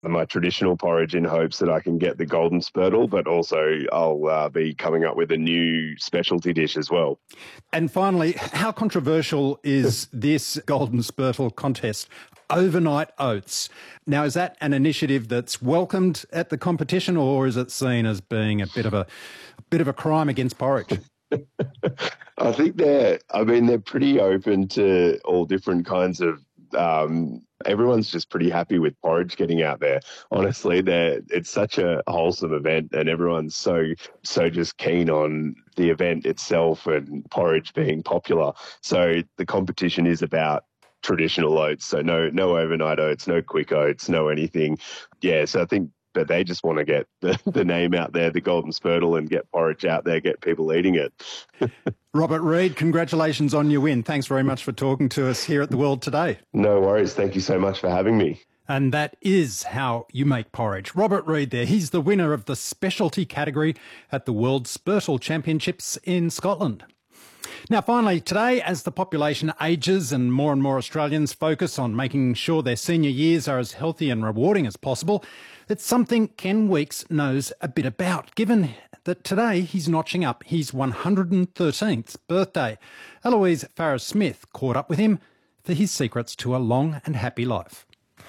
my traditional porridge in hopes that I can get the golden spurtle, but also I'll be coming up with a new specialty dish as well. And finally, how controversial is this golden spurtle contest? Overnight oats. Now, is that an initiative that's welcomed at the competition, or is it seen as being a bit of a crime against porridge? I think they're pretty open to all different kinds of everyone's just pretty happy with porridge getting out there. Honestly, it's such a wholesome event, and everyone's so just keen on the event itself and porridge being popular. So the competition is about traditional oats. So no overnight oats, no quick oats, no anything. Yeah, so I think that they just want to get the name out there, the golden spurtle, and get porridge out there, get people eating it. Robert Reid, congratulations on your win. Thanks very much for talking to us here at The World Today. No worries. Thank you so much for having me. And that is how you make porridge. Robert Reid there. He's the winner of the specialty category at the World Spurtle Championships in Scotland. Now, finally, today, as the population ages and more Australians focus on making sure their senior years are as healthy and rewarding as possible, it's something Ken Weeks knows a bit about, given that today he's notching up his 113th birthday. Eloise Farris-Smith caught up with him for his secrets to a long and happy life.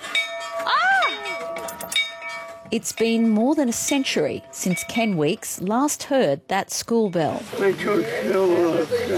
It's been more than a century since Ken Weeks last heard that school bell. We took school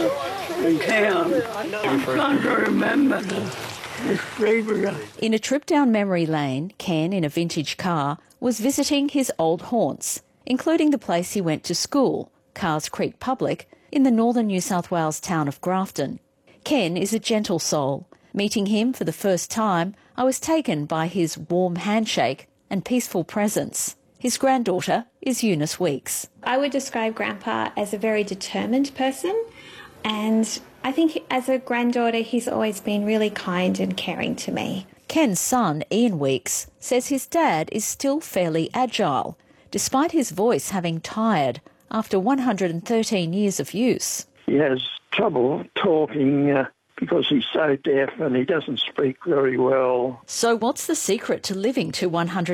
in town. I'm trying to remember the street. In a trip down memory lane, Ken, in a vintage car, was visiting his old haunts, including the place he went to school, Carrs Creek Public, in the northern New South Wales town of Grafton. Ken is a gentle soul. Meeting him for the first time, I was taken by his warm handshake and peaceful presence. His granddaughter is Eunice Weeks. I would describe Grandpa as a very determined person, and I think as a granddaughter he's always been really kind and caring to me. Ken's son, Ian Weeks, says his dad is still fairly agile, despite his voice having tired after 113 years of use. He has trouble talking because he's so deaf and he doesn't speak very well. So what's the secret to living to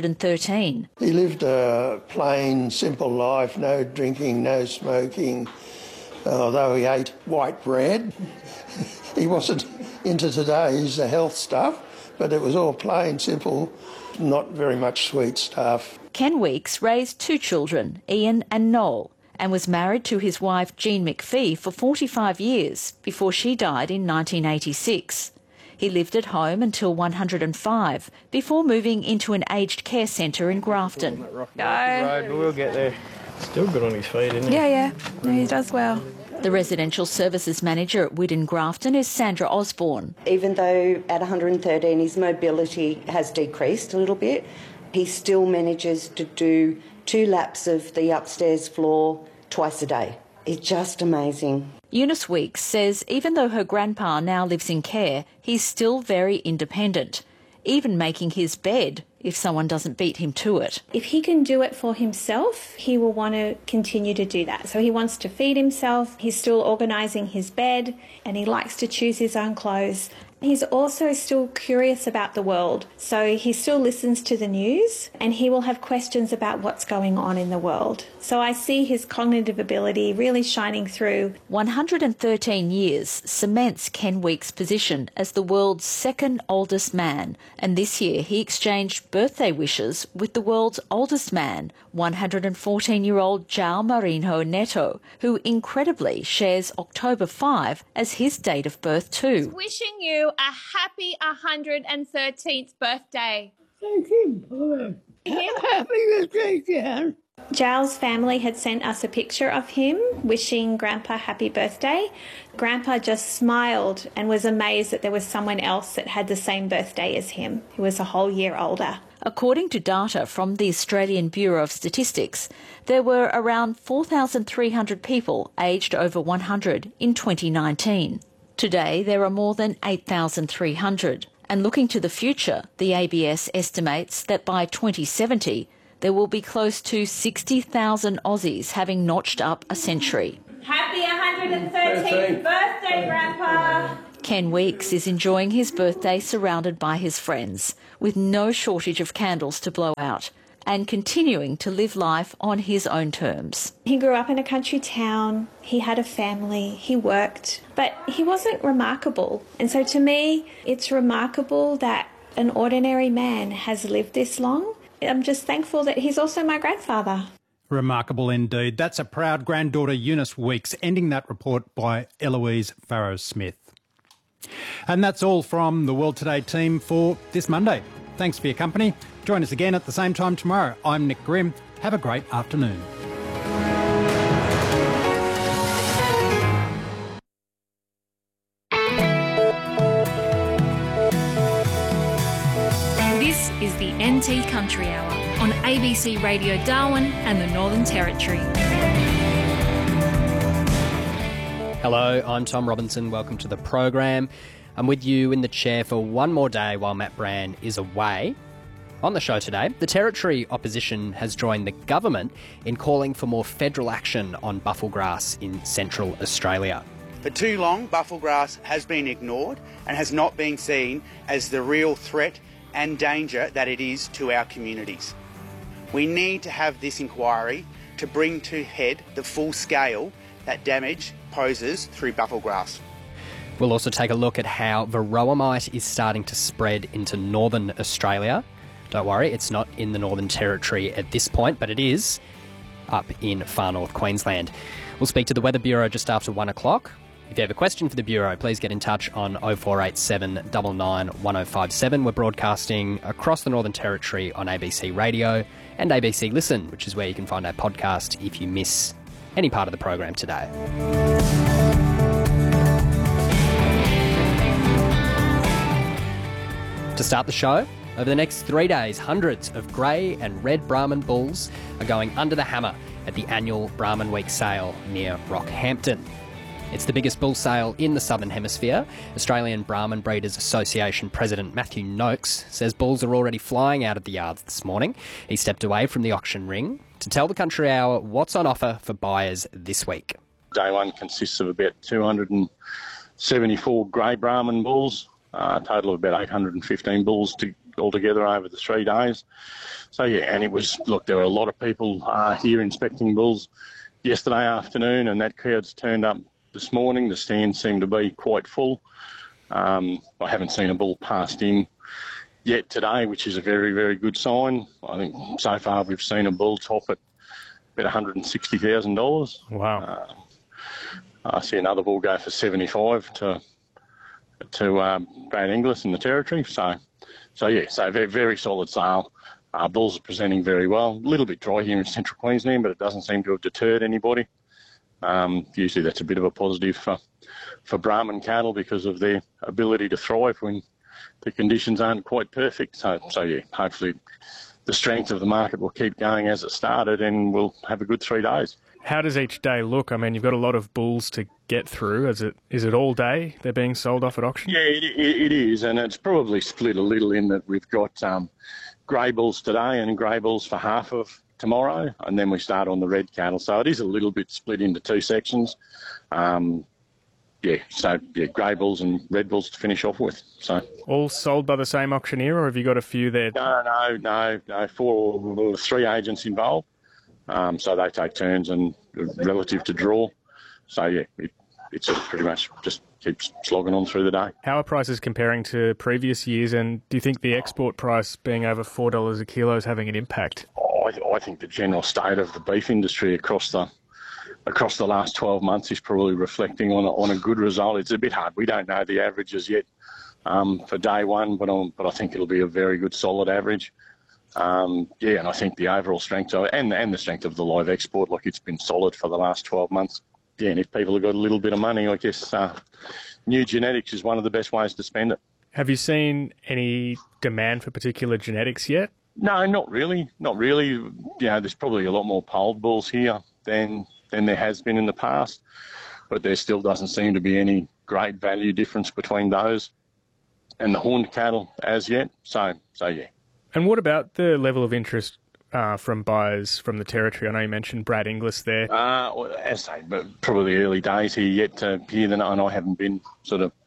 113? He lived a plain, simple life, no drinking, no smoking, although he ate white bread. He wasn't into today's health stuff, but it was all plain, simple, not very much sweet stuff. Ken Weeks raised two children, Ian and Noel, and was married to his wife Jean McPhee for 45 years before she died in 1986. He lived at home until 105 before moving into an aged care centre in Grafton. Road, but we'll get there. Still good on his feet, isn't he? Yeah, he does well. The residential services manager at Widden Grafton is Sandra Osborne. Even though at 113 his mobility has decreased a little bit, he still manages to do 2 laps of the upstairs floor twice a day. It's just amazing. Eunice Weeks says even though her grandpa now lives in care, he's still very independent, even making his bed if someone doesn't beat him to it. If he can do it for himself, he will want to continue to do that. So he wants to feed himself, he's still organising his bed, and he likes to choose his own clothes. He's also still curious about the world, so he still listens to the news and he will have questions about what's going on in the world. So I see his cognitive ability really shining through. 113 years cements Ken Weeks' position as the world's second oldest man, and this year he exchanged birthday wishes with the world's oldest man, 114-year-old João Marinho Neto, who incredibly shares October 5 as his date of birth too. Wishing you a happy 113th birthday. Thank you. Happy birthday, Jan. João's family had sent us a picture of him wishing Grandpa happy birthday. Grandpa just smiled and was amazed that there was someone else that had the same birthday as him, who was a whole year older. According to data from the Australian Bureau of Statistics, there were around 4,300 people aged over 100 in 2019. Today, there are more than 8,300. And looking to the future, the ABS estimates that by 2070, there will be close to 60,000 Aussies having notched up a century. Happy 113th birthday, Grandpa! Ken Weeks is enjoying his birthday surrounded by his friends, with no shortage of candles to blow out, and continuing to live life on his own terms. He grew up in a country town, he had a family, he worked, but he wasn't remarkable. And so to me, it's remarkable that an ordinary man has lived this long. I'm just thankful that he's also my grandfather. Remarkable indeed. That's a proud granddaughter, Eunice Weeks, ending that report by Eloise Farrow-Smith. And that's all from the World Today team for this Monday. Thanks for your company. Join us again at the same time tomorrow. I'm Nick Grimm. Have a great afternoon. This is the NT Country Hour on ABC Radio Darwin and the Northern Territory. Hello, I'm Tom Robinson. Welcome to the program. I'm with you in the chair for one more day while Matt Brand is away. On the show today, the Territory opposition has joined the government in calling for more federal action on bufflegrass in Central Australia. For too long, bufflegrass has been ignored and has not been seen as the real threat and danger that it is to our communities. We need to have this inquiry to bring to head the full scale that damage poses through bufflegrass. We'll also take a look at how varroa mite is starting to spread into northern Australia. Don't worry, it's not in the Northern Territory at this point, but it is up in far north Queensland. We'll speak to the Weather Bureau just after 1 o'clock. If you have a question for the Bureau, please get in touch on 0487 99 1057. We're broadcasting across the Northern Territory on ABC Radio and ABC Listen, which is where you can find our podcast if you miss any part of the program today. To start the show, over the next 3 days, hundreds of grey and red Brahman bulls are going under the hammer at the annual Brahman Week sale near Rockhampton. It's the biggest bull sale in the Southern Hemisphere. Australian Brahman Breeders Association President Matthew Noakes says bulls are already flying out of the yards this morning. He stepped away from the auction ring to tell the Country Hour what's on offer for buyers this week. Day one consists of about 274 grey Brahman bulls, a total of about 815 bulls altogether over the 3 days. So, yeah, and it was, look, there were a lot of people here inspecting bulls yesterday afternoon, and that crowd's turned up this morning. The stands seem to be quite full. I haven't seen a bull passed in yet today, which is a very, very good sign. I think so far we've seen a bull top at about $160,000. Wow. I see another bull go for 75 to Brad Inglis in the Territory. So very, very solid sale. Bulls are presenting very well. A little bit dry here in Central Queensland, but it doesn't seem to have deterred anybody. Usually that's a bit of a positive for Brahman cattle because of their ability to thrive when the conditions aren't quite perfect. So yeah, hopefully the strength of the market will keep going as it started and we'll have a good 3 days. How does each day look? I mean, you've got a lot of bulls to get through. Is it all day they're being sold off at auction? Yeah, it is, and it's probably split a little in that we've got grey bulls today and grey bulls for half of tomorrow, and then we start on the red cattle. So it is a little bit split into two sections. Grey bulls and red bulls to finish off with. So all sold by the same auctioneer, or have you got a few there? No. 3 agents involved. So they take turns and relative to draw. So yeah, it sort of pretty much just keeps slogging on through the day. How are prices comparing to previous years, and do you think the export price being over $4 a kilo is having an impact? I think the general state of the beef industry across the last 12 months is probably reflecting on a good result. It's a bit hard. We don't know the averages yet for day one, but I think it'll be a very good solid average. And I think the overall strength and the strength of the live export, like it's been solid for the last 12 months. Yeah, and if people have got a little bit of money, I guess new genetics is one of the best ways to spend it. Have you seen any demand for particular genetics yet? No, not really. Not really. You know, there's probably a lot more polled bulls here than there has been in the past, but there still doesn't seem to be any great value difference between those and the horned cattle as yet. So yeah. And what about the level of interest from buyers from the Territory? I know you mentioned Brad Inglis there. As I say, but probably early days here yet to hear, and I haven't been sort of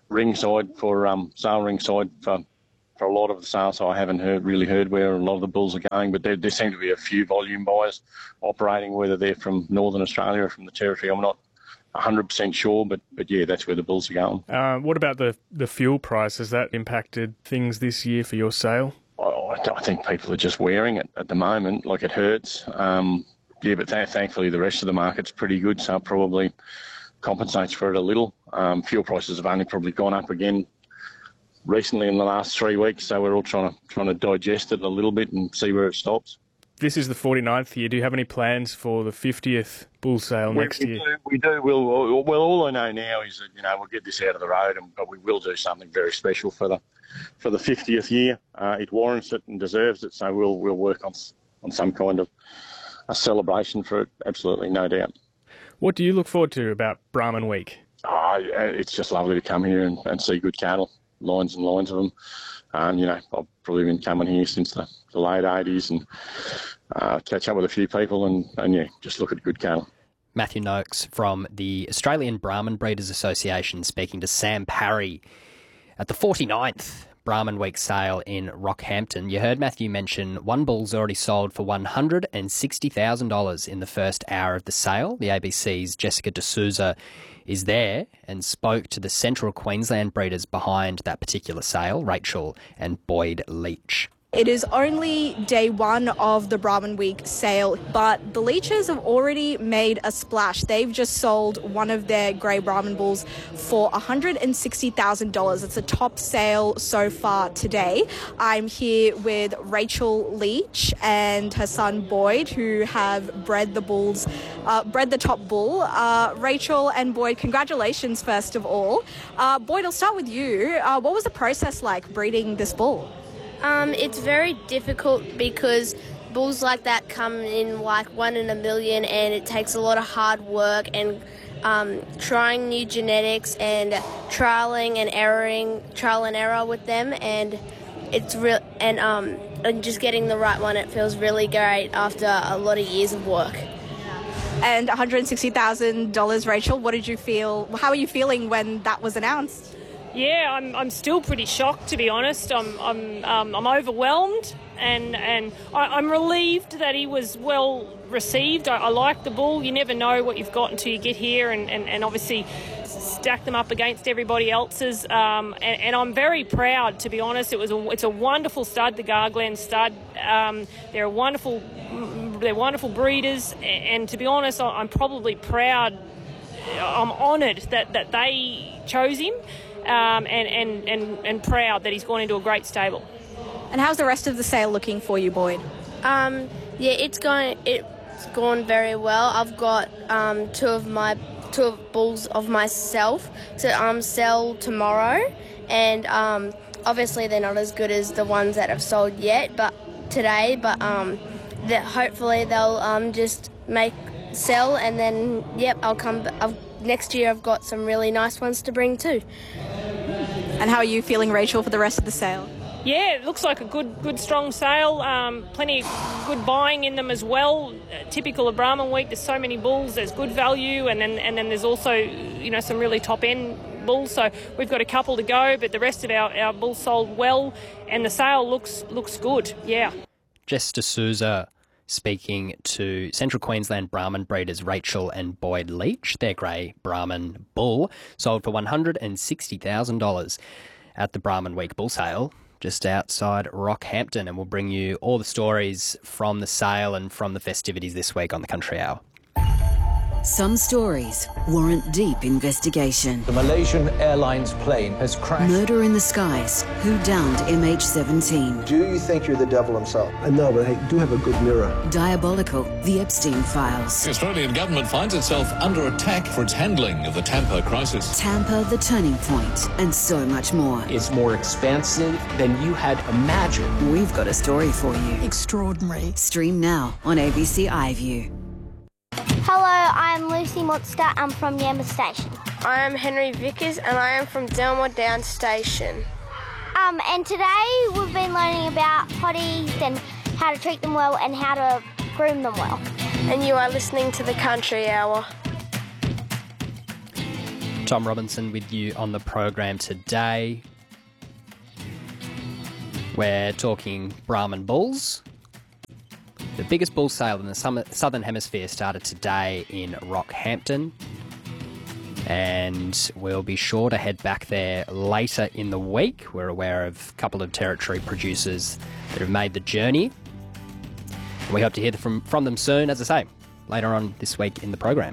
ringside for sale ringside for a lot of the sales. So I haven't really heard where a lot of the bulls are going, but there seem to be a few volume buyers operating, whether they're from Northern Australia or from the Territory. I'm not 100% sure, but yeah, that's where the bulls are going. What about the fuel price? Has that impacted things this year for your sale? I think people are just wearing it at the moment. Like, it hurts. But thankfully the rest of the market's pretty good, so it probably compensates for it a little. Fuel prices have only probably gone up again recently in the last 3 weeks, so we're all trying to digest it a little bit and see where it stops. This is the 49th year. Do you have any plans for the 50th bull sale next year? We do. Well, all I know now is that we'll get this out of the road, but we will do something very special for the 50th year. It warrants it and deserves it, so we'll work on some kind of a celebration for it. Absolutely, no doubt. What do you look forward to about Brahman Week? It's just lovely to come here and see good cattle, lines and lines of them. I've probably been coming here since the late 80s and catch up with a few people and just look at good cattle. Matthew Noakes from the Australian Brahman Breeders Association speaking to Sam Parry at the 49th Brahman Week sale in Rockhampton. You heard Matthew mention one bull's already sold for $160,000 in the first hour of the sale. The ABC's Jessica D'Souza is there and spoke to the Central Queensland breeders behind that particular sale, Rachel and Boyd Leach. It is only day one of the Brahman Week sale, but the Leaches have already made a splash. They've just sold one of their grey Brahman bulls for $160,000. It's a top sale so far today. I'm here with Rachel Leach and her son Boyd, who have bred the top bull. Rachel and Boyd, congratulations first of all. Boyd, I'll start with you. What was the process like breeding this bull? It's very difficult because bulls like that come in like 1 in a million, and it takes a lot of hard work and trying new genetics and trial and error with them, and it's real and just getting the right one. It feels really great after a lot of years of work. And $160,000, Rachel. What did you feel? How are you feeling when that was announced? Yeah, I'm still pretty shocked, to be honest. I'm overwhelmed, and I'm relieved that he was well received. I like the bull. You never know what you've got until you get here, and obviously stack them up against everybody else's. And I'm very proud, to be honest. It's a wonderful stud, the Garglen stud. They're wonderful breeders, and to be honest, I'm probably proud. I'm honoured that they chose him. And proud that he's gone into a great stable. And how's the rest of the sale looking for you, Boyd? It's gone very well. I've got two bulls of myself to sell tomorrow, and obviously they're not as good as the ones that have sold yet, but hopefully they'll just sell, and then I'll come. Next year I've got some really nice ones to bring too. And how are you feeling, Rachel, for the rest of the sale? Yeah, it looks like a good strong sale. Plenty of good buying in them as well. Typical of Brahman Week, there's so many bulls, there's good value, and then there's also some really top end bulls. So we've got a couple to go, but the rest of our bulls sold well, and the sale looks good. Yeah. Jess D'Souza speaking to Central Queensland Brahman breeders Rachel and Boyd Leach. Their grey Brahman bull sold for $160,000 at the Brahman Week bull sale just outside Rockhampton, and we'll bring you all the stories from the sale and from the festivities this week on the Country Hour. Some stories warrant deep investigation. The Malaysian Airlines plane has crashed. Murder in the skies. Who downed MH17? Do you think you're the devil himself? No, but I do have a good mirror. Diabolical. The Epstein Files. The Australian government finds itself under attack for its handling of the Tampa crisis. Tampa, the turning point, and so much more. It's more expansive than you had imagined. We've got a story for you. Extraordinary. Stream now on ABC iView. Hello, I'm Lucy Monster. I'm from Yamba Station. I am Henry Vickers and I am from Delmore Down Station. And today we've been learning about potties and how to treat them well and how to groom them well. And you are listening to the Country Hour. Tom Robinson with you on the program today. We're talking Brahman bulls. The biggest bull sale in the Southern Hemisphere started today in Rockhampton. And we'll be sure to head back there later in the week. We're aware of a couple of territory producers that have made the journey. And we hope to hear from them soon, as I say, later on this week in the program.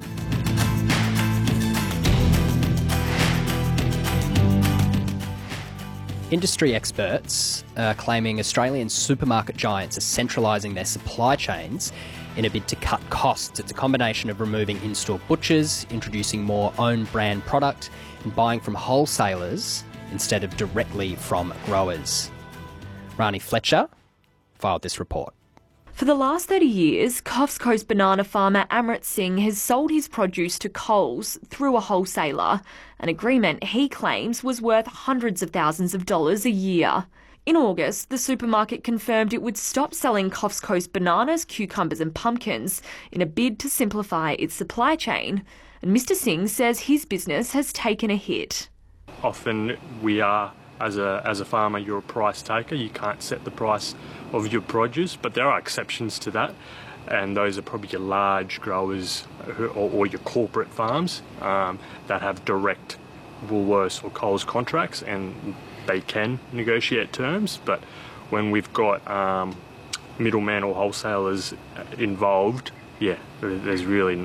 Industry experts are claiming Australian supermarket giants are centralising their supply chains in a bid to cut costs. It's a combination of removing in-store butchers, introducing more own brand product, and buying from wholesalers instead of directly from growers. Rani Fletcher filed this report. For the last 30 years, Coffs Coast banana farmer Amrit Singh has sold his produce to Coles through a wholesaler, an agreement he claims was worth hundreds of thousands of dollars a year. In August, the supermarket confirmed it would stop selling Coffs Coast bananas, cucumbers and pumpkins in a bid to simplify its supply chain. And Mr Singh says his business has taken a hit. Often we are, as a farmer, you're a price taker. You can't set the price of your produce, but there are exceptions to that, and those are probably your large growers or your corporate farms that have direct Woolworths or Coles contracts, and they can negotiate terms. But when we've got middlemen or wholesalers involved, there's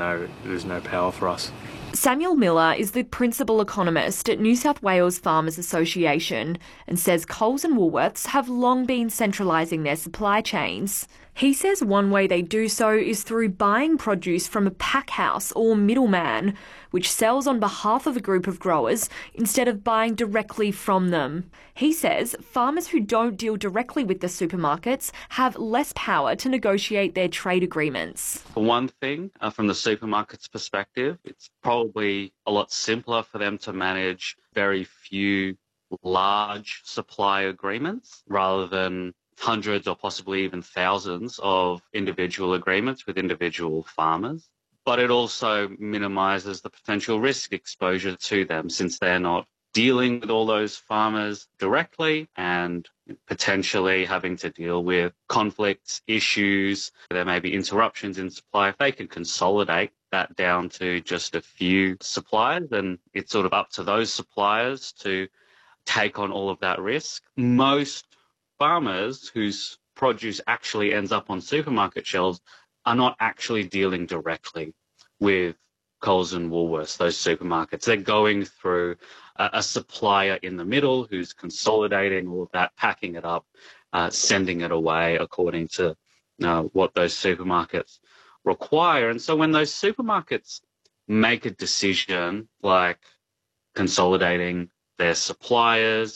no power for us. Samuel Miller is the principal economist at New South Wales Farmers Association and says Coles and Woolworths have long been centralising their supply chains. He says one way they do so is through buying produce from a pack house or middleman, which sells on behalf of a group of growers instead of buying directly from them. He says farmers who don't deal directly with the supermarkets have less power to negotiate their trade agreements. For one thing, from the supermarket's perspective, it's probably a lot simpler for them to manage very few large supply agreements rather than hundreds or possibly even thousands of individual agreements with individual farmers. But it also minimises the potential risk exposure to them, since they're not dealing with all those farmers directly and potentially having to deal with conflicts, issues. There may be interruptions in supply. If they can consolidate that down to just a few suppliers, then it's sort of up to those suppliers to take on all of that risk. Most farmers whose produce actually ends up on supermarket shelves are not actually dealing directly with Coles and Woolworths, those supermarkets. They're going through a supplier in the middle who's consolidating all of that, packing it up, sending it away according to what those supermarkets require. And so when those supermarkets make a decision like consolidating their suppliers,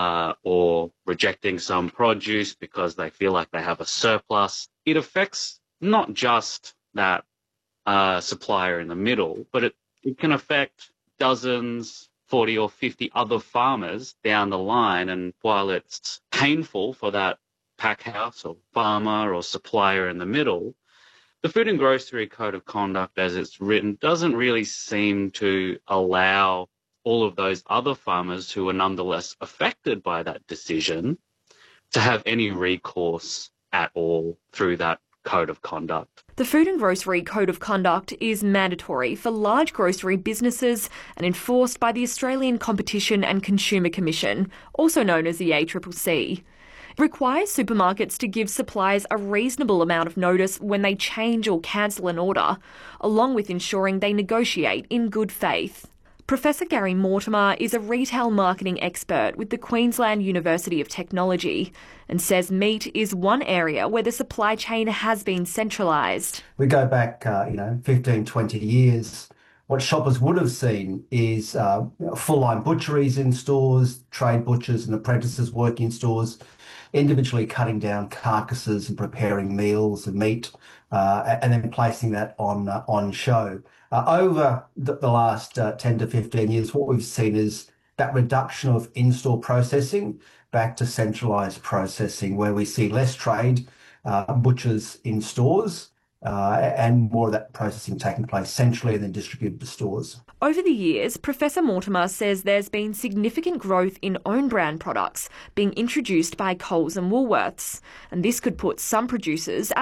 or rejecting some produce because they feel like they have a surplus, it affects not just that supplier in the middle, but it can affect dozens, 40 or 50 other farmers down the line. And while it's painful for that pack house or farmer or supplier in the middle, the Food and Grocery Code of Conduct, as it's written, doesn't really seem to allow all of those other farmers who are nonetheless affected by that decision to have any recourse at all through that code of conduct. The Food and Grocery Code of Conduct is mandatory for large grocery businesses and enforced by the Australian Competition and Consumer Commission, also known as the ACCC. It requires supermarkets to give suppliers a reasonable amount of notice when they change or cancel an order, along with ensuring they negotiate in good faith. Professor Gary Mortimer is a retail marketing expert with the Queensland University of Technology and says meat is one area where the supply chain has been centralised. We go back, 15, 20 years. What shoppers would have seen is full-line butcheries in stores, trade butchers and apprentices working in stores, individually cutting down carcasses and preparing meals and meat, and then placing that on show. Over the last 10 to 15 years, what we've seen is that reduction of in-store processing back to centralised processing, where we see less trade, butchers in stores, and more of that processing taking place centrally and then distributed to stores. Over the years, Professor Mortimer says there's been significant growth in own brand products being introduced by Coles and Woolworths, and this could put some producers at